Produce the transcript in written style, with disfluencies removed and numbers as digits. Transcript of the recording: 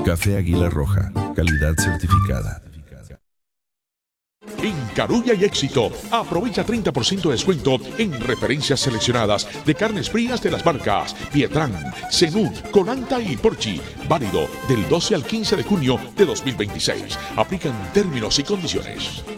Café Águila Roja, calidad certificada. En Carulla y Éxito, aprovecha 30% de descuento en referencias seleccionadas de carnes frías de las marcas Pietrán, Zenú, Colanta y Porchi. Válido del 12 al 15 de junio de 2026. Aplican términos y condiciones.